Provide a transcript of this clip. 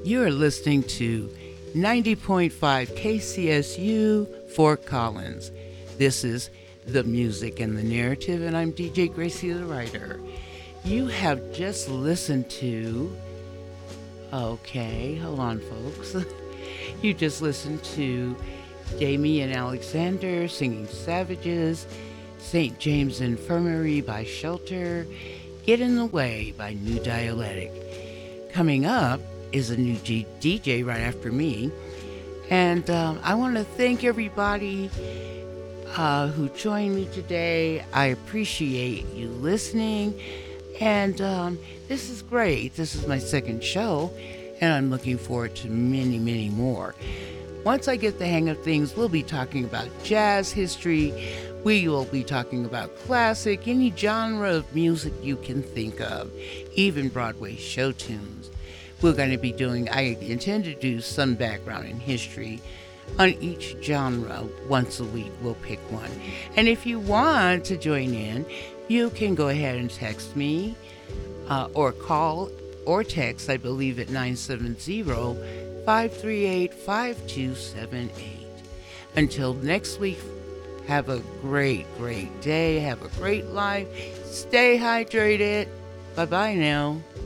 You are listening to 90.5 KCSU Fort Collins. This is The Music and the Narrative, and I'm DJ Gracie the Writer. You have just listened to... Okay, hold on, folks. You just listened to Damian Alexander singing Savages, St. James Infirmary by Shelter, Get in the Way by New Dialectic. Coming up is a new DJ right after me. And I want to thank everybody who joined me today. I appreciate you listening. And this is great. This is my second show, and I'm looking forward to many, many more. Once I get the hang of things, we'll be talking about jazz history. We will be talking about classic, any genre of music you can think of, even Broadway show tunes. We're going to be doing, I intend to do some background in history on each genre. Once a week, we'll pick one. And if you want to join in, you can go ahead and text me or call or text, I believe, at 970-538-5278. Until next week, have a great, great day. Have a great life. Stay hydrated. Bye-bye now.